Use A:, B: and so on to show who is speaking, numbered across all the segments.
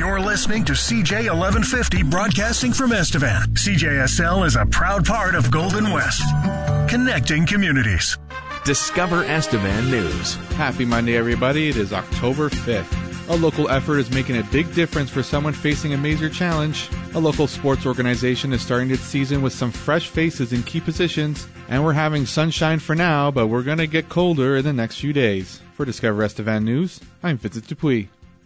A: You're listening to CJ 1150 broadcasting from Estevan. CJSL is a proud part of Golden West, connecting communities.
B: Discover Estevan News.
C: Happy Monday, everybody. It is October 5th. A local effort is making a big difference for someone facing a major challenge. A local sports organization is starting its season with some fresh faces in key positions, and we're having sunshine for now, but we're going to get colder in the next few days. For Discover Estevan News, I'm Vincent Dupuis.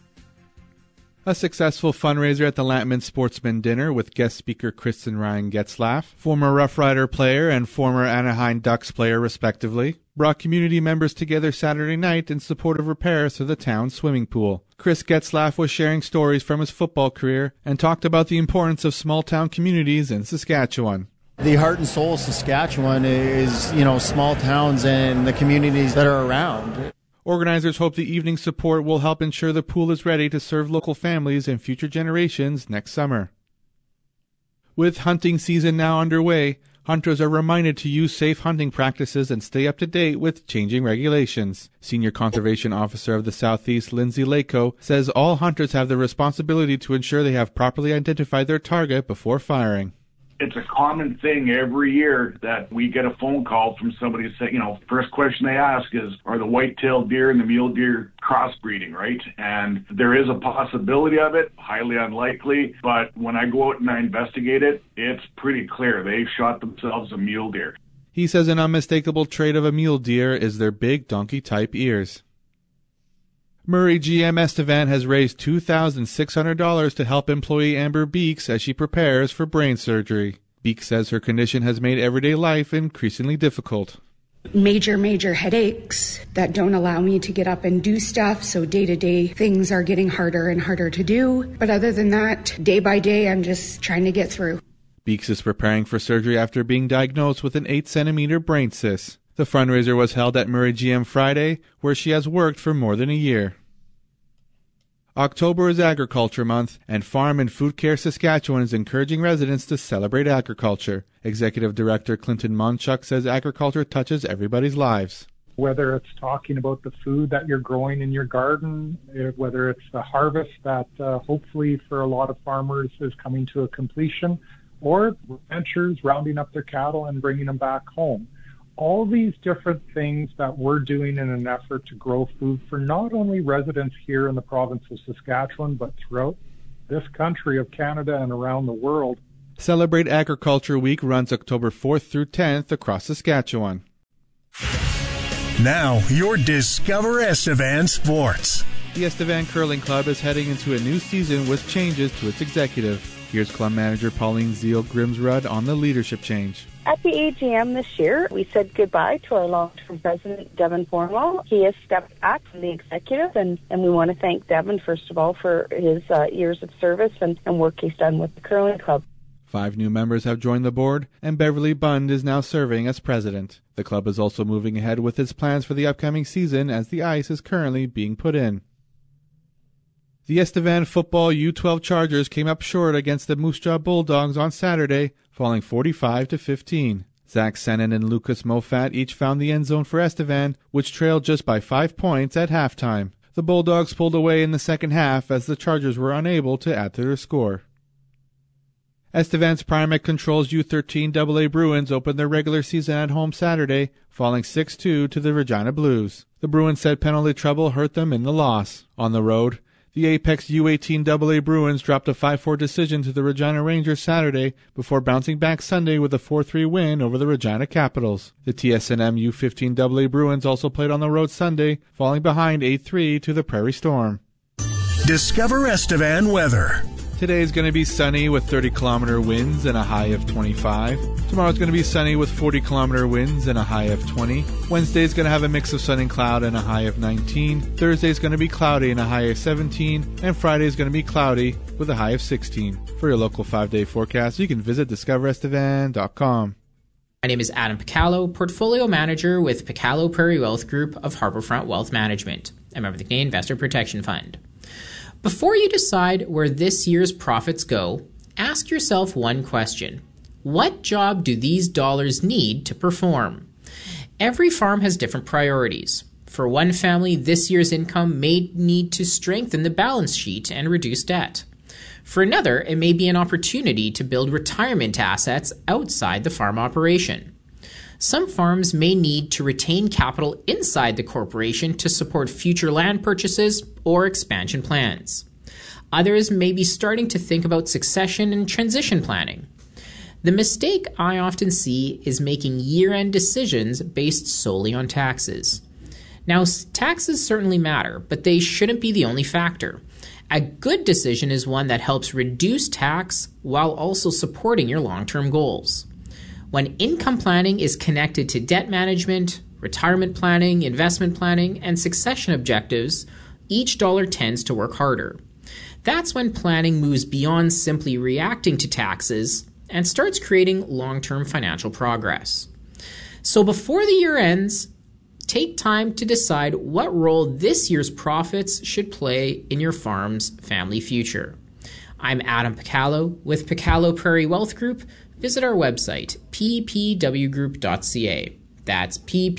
C: A successful fundraiser at the Lantman Sportsman Dinner with guest speaker Kristen Ryan Getzlaff, former Rough Rider player and former Anaheim Ducks player respectively, brought community members together Saturday night in support of repairs to the town's swimming pool. Chris Getzlaff was sharing stories from his football career and talked about the importance of small-town communities in Saskatchewan.
D: The heart and soul of Saskatchewan is, small towns and the communities that are around.
C: Organizers hope the evening support will help ensure the pool is ready to serve local families and future generations next summer. With hunting season now underway, hunters are reminded to use safe hunting practices and stay up to date with changing regulations. Senior Conservation Officer of the Southeast, Lindsay Lako, says all hunters have the responsibility to ensure they have properly identified their target before firing.
E: It's a common thing every year that we get a phone call from somebody saying, first question they ask is, are the white-tailed deer and the mule deer crossbreeding, right? And there is a possibility of it, highly unlikely, but when I go out and I investigate it, it's pretty clear they've shot themselves a mule deer.
C: He says an unmistakable trait of a mule deer is their big donkey-type ears. Murray GM Estevan has raised $2,600 to help employee Amber Beeks as she prepares for brain surgery. Beeks says her condition has made everyday life increasingly difficult.
F: Major headaches that don't allow me to get up and do stuff, so day-to-day things are getting harder and harder to do. But other than that, day by day, I'm just trying to get through.
C: Beeks is preparing for surgery after being diagnosed with an 8-centimeter brain cyst. The fundraiser was held at Murray GM Friday, where she has worked for more than a year. October is Agriculture Month, and Farm and Food Care Saskatchewan is encouraging residents to celebrate agriculture. Executive Director Clinton Monchuk says agriculture touches everybody's lives.
G: Whether it's talking about the food that you're growing in your garden, whether it's the harvest that hopefully for a lot of farmers is coming to a completion, or ranchers rounding up their cattle and bringing them back home. All these different things that we're doing in an effort to grow food for not only residents here in the province of Saskatchewan, but throughout this country of Canada and around the world.
C: Celebrate Agriculture Week runs October 4th through 10th across Saskatchewan.
A: Now, your Discover Estevan Sports.
C: The Estevan Curling Club is heading into a new season with changes to its executive. Here's club manager Pauline Zeal-Grimsrud on the leadership change.
H: At the AGM this year, we said goodbye to our long-term president, Devin Fornwell. He has stepped back from the executive, and we want to thank Devin, first of all, for his years of service and work he's done with the Curling Club.
C: 5 new members have joined the board, and Beverly Bund is now serving as president. The club is also moving ahead with its plans for the upcoming season as the ice is currently being put in. The Estevan football U12 Chargers came up short against the Moose Jaw Bulldogs on Saturday, falling 45-15. Zach Senin and Lucas Mofat each found the end zone for Estevan, which trailed just by 5 points at halftime. The Bulldogs pulled away in the second half as the Chargers were unable to add to their score. Estevan's Primac Controls U13 AA Bruins opened their regular season at home Saturday, falling 6-2 to the Regina Blues. The Bruins said penalty trouble hurt them in the loss. On the road, the Apex U18 AA Bruins dropped a 5-4 decision to the Regina Rangers Saturday before bouncing back Sunday with a 4-3 win over the Regina Capitals. The TSNM U15 AA Bruins also played on the road Sunday, falling behind 8-3 to the Prairie Storm.
A: Discover Estevan weather.
C: Today is going to be sunny with 30-kilometer winds and a high of 25. Tomorrow is going to be sunny with 40-kilometer winds and a high of 20. Wednesday is going to have a mix of sun and cloud and a high of 19. Thursday is going to be cloudy and a high of 17. And Friday is going to be cloudy with a high of 16. For your local 5-day forecast, you can visit discoverestevan.com.
I: My name is Adam Picallo, Portfolio Manager with Picallo Prairie Wealth Group of Harbourfront Wealth Management, a member of the Canadian Investor Protection Fund. Before you decide where this year's profits go, ask yourself one question. What job do these dollars need to perform? Every farm has different priorities. For one family, this year's income may need to strengthen the balance sheet and reduce debt. For another, it may be an opportunity to build retirement assets outside the farm operation. Some farms may need to retain capital inside the corporation to support future land purchases or expansion plans. Others may be starting to think about succession and transition planning. The mistake I often see is making year-end decisions based solely on taxes. Now, taxes certainly matter, but they shouldn't be the only factor. A good decision is one that helps reduce tax while also supporting your long-term goals. When income planning is connected to debt management, retirement planning, investment planning, and succession objectives, each dollar tends to work harder. That's when planning moves beyond simply reacting to taxes and starts creating long-term financial progress. So before the year ends, take time to decide what role this year's profits should play in your farm's family future. I'm Adam Picallo with Picallo Prairie Wealth Group. Visit our website, ppwgroup.ca. That's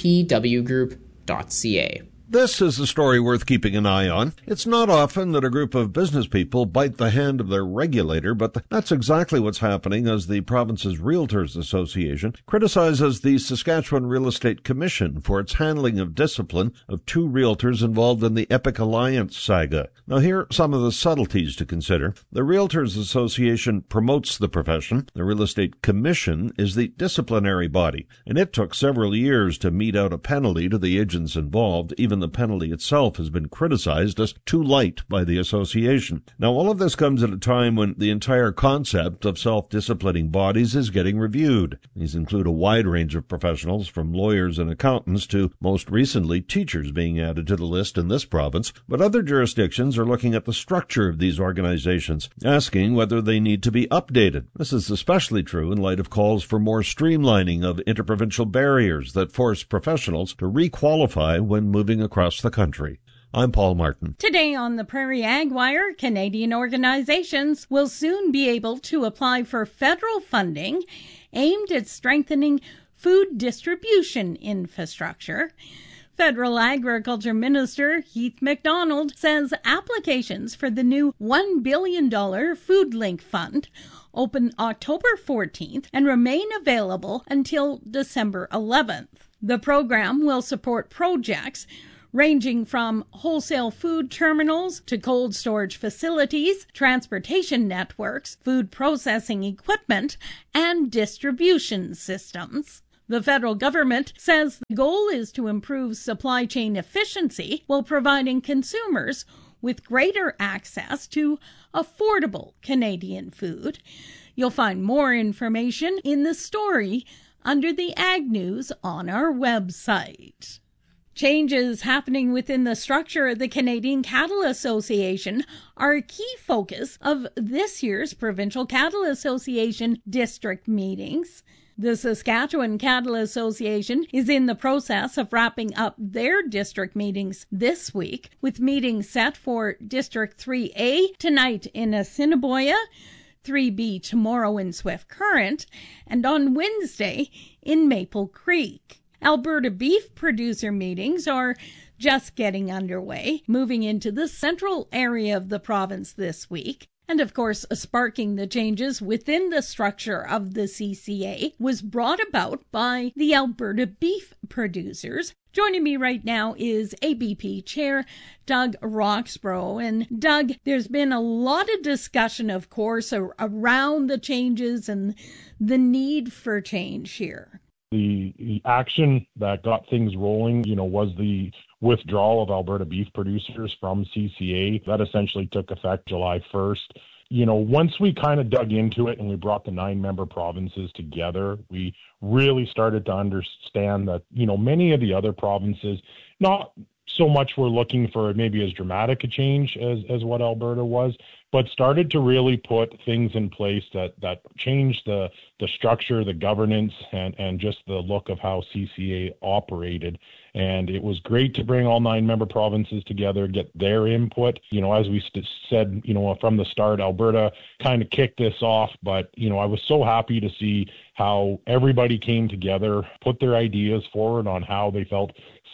I: ppwgroup.ca.
J: This is a story worth keeping an eye on. It's not often that a group of business people bite the hand of their regulator, but that's exactly what's happening as the province's Realtors Association criticizes the Saskatchewan Real Estate Commission for its handling of discipline of two realtors involved in the Epic Alliance saga. Now, here are some of the subtleties to consider. The Realtors Association promotes the profession. The Real Estate Commission is the disciplinary body, and it took several years to mete out a penalty to the agents involved. Even the penalty itself has been criticized as too light by the association. Now, all of this comes at a time when the entire concept of self-disciplining bodies is getting reviewed. These include a wide range of professionals, from lawyers and accountants to, most recently, teachers being added to the list in this province. But other jurisdictions are looking at the structure of these organizations, asking whether they need to be updated. This is especially true in light of calls for more streamlining of interprovincial barriers that force professionals to re-qualify when moving across the country. I'm Paul Martin.
K: Today on the Prairie Ag Wire, Canadian organizations will soon be able to apply for federal funding aimed at strengthening food distribution infrastructure. Federal Agriculture Minister Heath MacDonald says applications for the new $1 billion Food Link Fund open October 14th and remain available until December 11th. The program will support projects ranging from wholesale food terminals to cold storage facilities, transportation networks, food processing equipment, and distribution systems. The federal government says the goal is to improve supply chain efficiency while providing consumers with greater access to affordable Canadian food. You'll find more information in the story under the Ag News on our website. Changes happening within the structure of the Canadian Cattle Association are a key focus of this year's Provincial Cattle Association district meetings. The Saskatchewan Cattle Association is in the process of wrapping up their district meetings this week, with meetings set for District 3A tonight in Assiniboia, 3B tomorrow in Swift Current, and on Wednesday in Maple Creek. Alberta beef producer meetings are just getting underway, moving into the central area of the province this week. And of course, sparking the changes within the structure of the CCA was brought about by the Alberta beef producers. Joining me right now is ABP Chair Doug Roxborough. And Doug, there's been a lot of discussion, of course, around the changes and the need for change here.
L: The action that got things rolling, was the withdrawal of Alberta beef producers from CCA. That essentially took effect July 1st. Once we kind of dug into it and we brought the 9-member provinces together, we really started to understand that, many of the other provinces, not so much were looking for maybe as dramatic a change as what Alberta was, but started to really put things in place that changed the structure, the governance, and just the look of how CCA operated. And it was great to bring all 9-member provinces together, get their input. As we said, from the start, Alberta kind of kicked this off, but, I was so happy to see how everybody came together, put their ideas forward on how they felt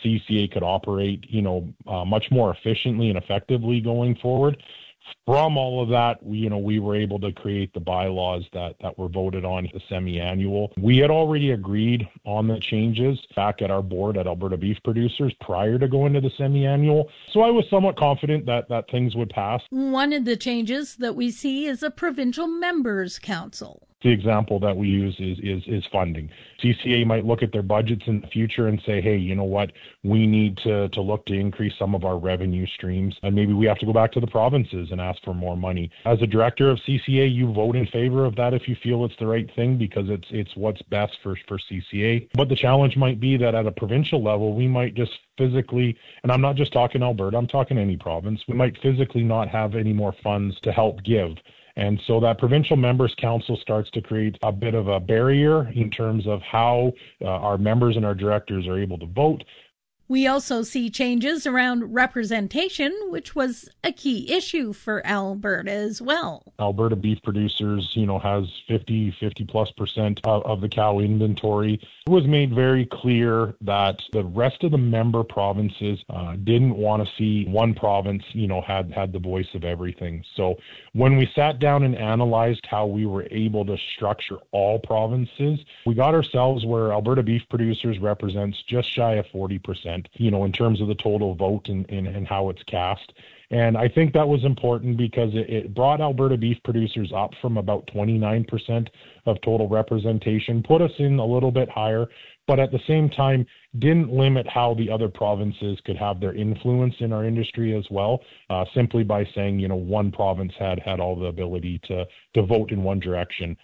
L: CCA could operate, much more efficiently and effectively going forward. From all of that, we were able to create the bylaws that were voted on the semi-annual. We had already agreed on the changes back at our board at Alberta Beef Producers prior to going to the semi-annual. So I was somewhat confident that things would pass.
K: One of the changes that we see is a provincial members' council.
L: The example that we use is funding. CCA might look at their budgets in the future and say, hey, you know what, we need to look to increase some of our revenue streams, and maybe we have to go back to the provinces and ask for more money. As a director of CCA, you vote in favor of that if you feel it's the right thing, because it's what's best for CCA. But the challenge might be that at a provincial level, we might just physically, and I'm not just talking Alberta, I'm talking any province, we might physically not have any more funds to help give. And so that provincial members council starts to create a bit of a barrier in terms of how our members and our directors are able to vote.
K: We also see changes around representation, which was a key issue for Alberta as well.
L: Alberta Beef Producers, has 50+% of the cow inventory. It was made very clear that the rest of the member provinces didn't want to see one province, had the voice of everything. So when we sat down and analyzed how we were able to structure all provinces, we got ourselves where Alberta Beef Producers represents just shy of 40%. In terms of the total vote and how it's cast. And I think that was important because it brought Alberta Beef Producers up from about 29% of total representation, put us in a little bit higher, but at the same time didn't limit how the other provinces could have their influence in our industry as well, simply by saying, one province had all the ability to vote in one direction,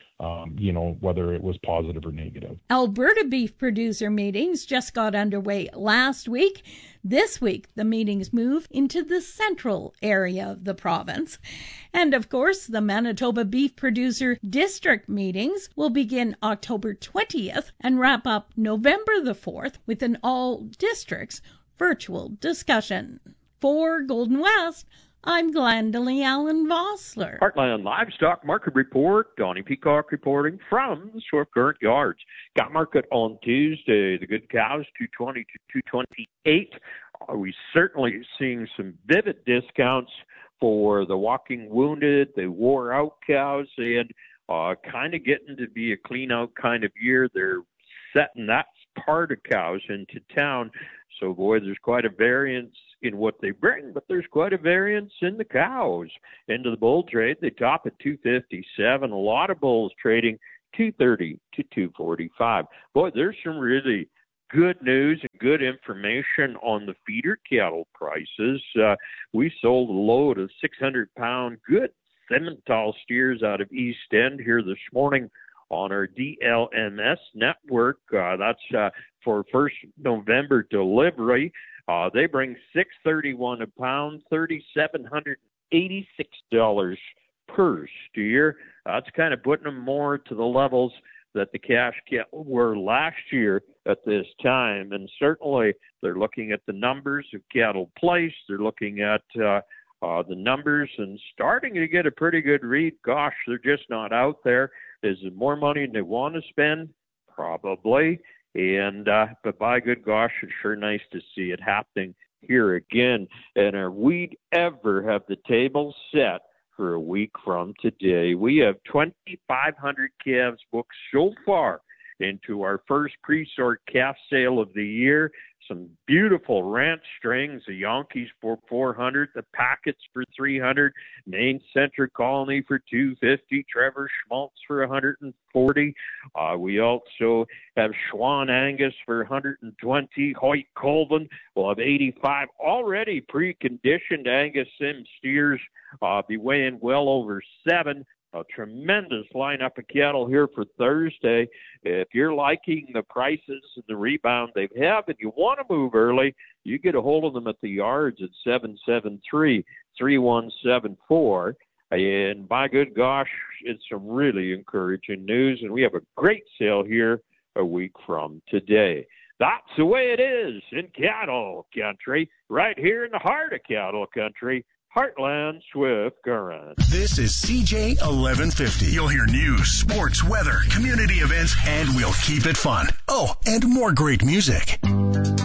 L: whether it was positive or negative.
K: Alberta Beef Producer meetings just got underway last week. This week, the meetings move into the central area of the province. And of course, the Manitoba Beef Producer District meetings will begin October 20th and wrap up November the 4th with an all-districts virtual discussion. For Golden West, I'm Glendalee Allen Vossler.
M: Heartland Livestock Market Report. Donnie Peacock reporting from the Swift Current Yards. Got market on Tuesday. The good cows, 220 to 228. We certainly seeing some vivid discounts for the walking wounded, the wore out cows, and kind of getting to be a clean out kind of year. They're setting that part of cows into town. So, boy, there's quite a variance in what they bring, but there's quite a variance in the cows. Into the bull trade, they top at 257. A lot of bulls trading 230 to 245. Boy, there's some really good news and good information on the feeder cattle prices. We sold a load of 600-pound good Simmental steers out of East End here this morning on our DLMS network. That's for 1st November delivery. They bring $631 a pound, $3,786 per steer. That's kind of putting them more to the levels that the cash cattle were last year at this time. And certainly they're looking at the numbers of cattle placed. They're looking at the numbers and starting to get a pretty good read. Gosh, they're just not out there. Is there more money than they want to spend? Probably. And but by good gosh, it's sure nice to see it happening here again. And are we ever have the table set for a week from today? We have 2,500 calves booked so far into our first pre-sort calf sale of the year. Some beautiful ranch strings, the Yankees for $400, the Packets for $300, Maine Central Colony for $250, Trevor Schmaltz for $140. We also have Schwan Angus for $120, Hoyt Colvin will have $85. Already preconditioned Angus Sim steers be weighing well over 7. A tremendous lineup of cattle here for Thursday. If you're liking the prices and the rebound they have and you want to move early, you get a hold of them at the yards at 773-3174. And by good gosh, it's some really encouraging news. And we have a great sale here a week from today. That's the way it is in cattle country, right here in the heart of cattle country. Heartland Swift Current.
A: This is CJ 1150. You'll hear news, sports, weather, community events, and we'll keep it fun. Oh, and more great music.